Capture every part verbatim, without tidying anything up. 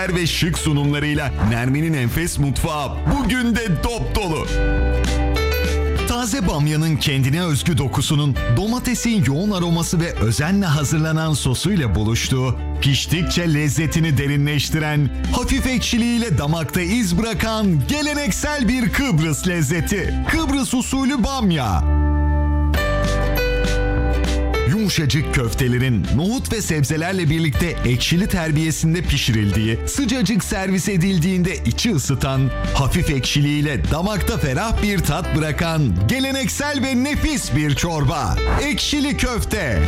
ve şık sunumlarıyla Nermin'in enfes mutfağı bugün de dop dolu. Taze bamyanın kendine özgü dokusunun domatesin yoğun aroması ve özenle hazırlanan sosuyla buluştuğu, piştikçe lezzetini derinleştiren, hafif ekşiliğiyle damakta iz bırakan geleneksel bir Kıbrıs lezzeti. Kıbrıs usulü bamya. Yumuşacık köftelerin nohut ve sebzelerle birlikte ekşili terbiyesinde pişirildiği, sıcacık servis edildiğinde içi ısıtan, hafif ekşiliğiyle damakta ferah bir tat bırakan geleneksel ve nefis bir çorba. Ekşili köfte.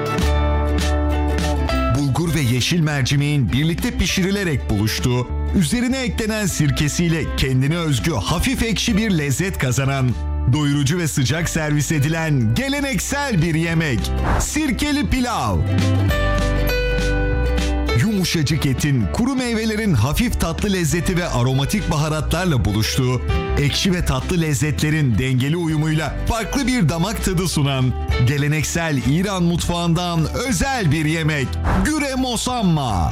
Bulgur ve yeşil mercimeğin birlikte pişirilerek buluştuğu, üzerine eklenen sirkesiyle kendine özgü hafif ekşi bir lezzet kazanan, doyurucu ve sıcak servis edilen geleneksel bir yemek. Sirkeli pilav. Yumuşacık etin, kuru meyvelerin hafif tatlı lezzeti ve aromatik baharatlarla buluştuğu, ekşi ve tatlı lezzetlerin dengeli uyumuyla farklı bir damak tadı sunan, geleneksel İran mutfağından özel bir yemek. Güre mosamma.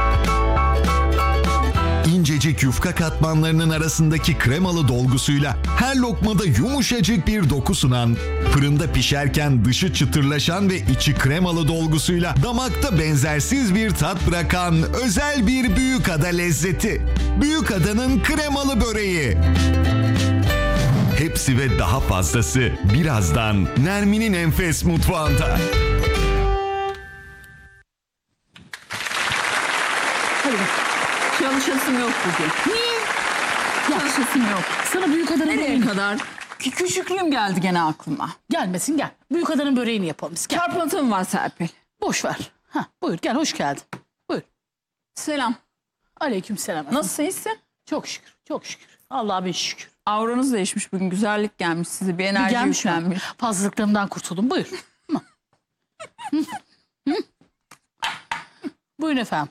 İncecik yufka katmanlarının arasındaki kremalı dolgusuyla her lokmada yumuşacık bir doku sunan, fırında pişerken dışı çıtırlaşan ve içi kremalı dolgusuyla damakta benzersiz bir tat bırakan özel bir Büyükada lezzeti. Büyükada'nın kremalı böreği. Hepsi ve daha fazlası birazdan Nermin'in enfes mutfağında. Çalışasım yok bugün. Niye? Çalışasım yok. Sana Büyükada'nın Nereye böreğini... kadar? Ki küçüklüğüm geldi gene aklıma. Gelmesin gel. Büyükada'nın böreğini yapalım biz. Gel. Çarpıntım var Serpil. Boş ver. Ha, buyur gel hoş geldin. Buyur. Selam. Aleykümselam. Nasılsın, iyisin? Çok şükür. Çok şükür. Allah'a bin şükür. Auranız değişmiş bugün. Güzellik gelmiş size. Bir enerji Gelmiş mi? yüklenmiş. Fazlalıklarımdan kurtuldum. Buyur. Hı. Hı. Hı. Buyurun efendim.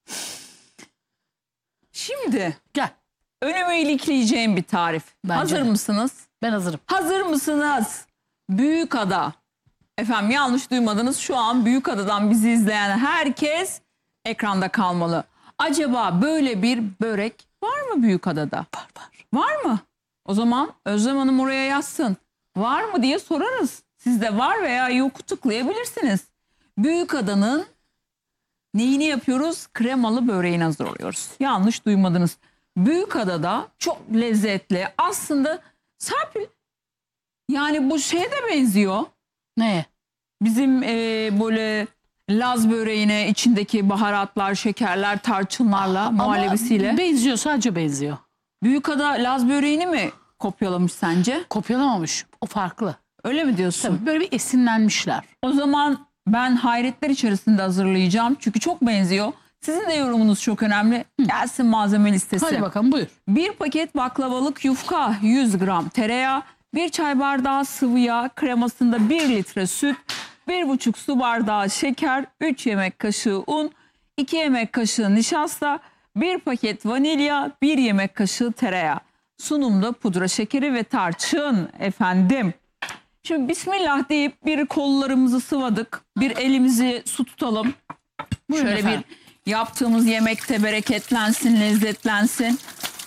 Şimdi Gel. önümü ilikleyeceğim bir tarif. Bence Hazır de. mısınız? Ben hazırım. Hazır mısınız? Büyükada. Efendim yanlış duymadınız. Şu an Büyükada'dan bizi izleyen herkes ekranda kalmalı. Acaba böyle bir börek var mı Büyükada'da? Var var. Var mı? O zaman Özlem Hanım oraya yazsın. Var mı diye sorarız. Sizde var veya yok tıklayabilirsiniz. Büyükada'nın neyini yapıyoruz? Kremalı böreğini hazırlıyoruz. Yanlış duymadınız. Büyükada'da çok lezzetli. Aslında Serpil, yani bu şeye de benziyor. Ne? Bizim e, böyle Laz böreğine içindeki baharatlar, şekerler, tarçınlarla, muhallebisiyle. Ama benziyor, sadece benziyor. Büyükada Laz böreğini mi kopyalamış sence? Kopyalamamış. O farklı. Öyle mi diyorsun? Tabii böyle bir esinlenmişler. O zaman ben hayretler içerisinde hazırlayacağım. Çünkü çok benziyor. Sizin de yorumunuz çok önemli. Gelsin malzeme listesi. Hadi bakalım buyur. Bir paket baklavalık yufka, yüz gram tereyağı, bir çay bardağı sıvı yağ, kremasında bir litre süt, bir buçuk su bardağı şeker, üç yemek kaşığı un, iki yemek kaşığı nişasta, bir paket vanilya, bir yemek kaşığı tereyağı. Sunumda pudra şekeri ve tarçın efendim. Şimdi bismillah deyip bir kollarımızı sıvadık. Bir elimizi su tutalım. Buyurun Şöyle efendim. bir yaptığımız yemekte bereketlensin, lezzetlensin.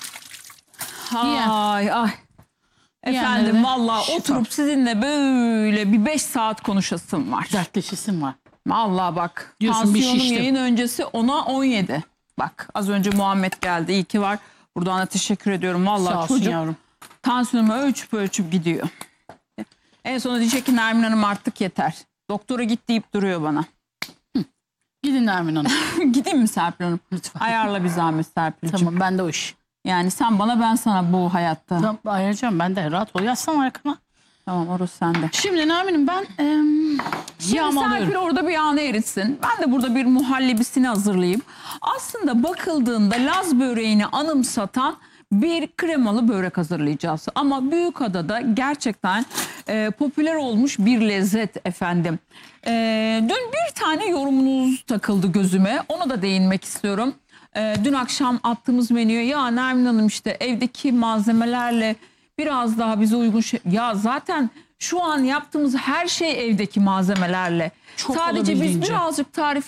Ay ay. Efendim Yiyenlere vallahi şifa. oturup sizinle böyle bir beş saat konuşasım var. Dertleşisin var. Vallahi bak. Diyorsun, bir Tansiyonum şiştim. yayın öncesi ona on yedi. Bak az önce Muhammed geldi. İyi ki var. Buradan da teşekkür ediyorum. Sağ Vallahi olsun çocuk yavrum. tansiyonumu ölçüp ölçüp gidiyor. En sonunda diyecek ki Nermin Hanım artık yeter. Doktora git deyip duruyor bana. Gidin Nermin Hanım. Gideyim mi Serpil Hanım? Lütfen. Ayarla bir zahmet Serpil'ciğim. Tamam, ben de o iş. Yani sen bana, ben sana bu hayatta. Tamam, Tamam, ayıracağım ben de. Rahat ol. Yazsana arkana. orası sende. Şimdi Nermin'im ben em, Şimdi yağımı Serpil alıyorum. orada bir yağını eritsin. Ben de burada bir muhallebisini hazırlayayım. Aslında bakıldığında Laz böreğini anımsatan bir kremalı börek hazırlayacağız. Ama Büyükada'da gerçekten e, popüler olmuş bir lezzet efendim. E, dün bir tane yorumunuz takıldı gözüme. Ona da değinmek istiyorum. E, dün akşam attığımız menüye ya Nermin Hanım işte evdeki malzemelerle biraz daha bize uygun şey. Ya zaten şu an yaptığımız her şey evdeki malzemelerle. Çok Sadece biz olabildiğince. birazcık tarif